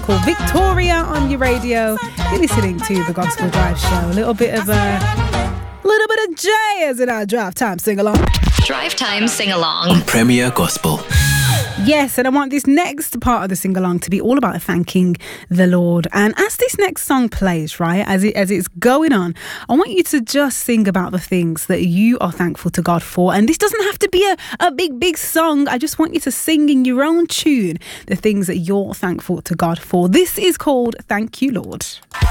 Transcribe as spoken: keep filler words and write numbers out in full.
Called Victoria on your radio. You're listening to the Gospel Drive Show. A little bit of a little bit of jazz in our drive time sing along. Drive time sing along on Premier Gospel. Yes, and I want this next part of the sing-along to be all about thanking the Lord. And as this next song plays, right, as it as it's going on, I want you to just sing about the things that you are thankful to God for. And this doesn't have to be a, a big, big song. I just want you to sing in your own tune the things that you're thankful to God for. This is called Thank You, Lord.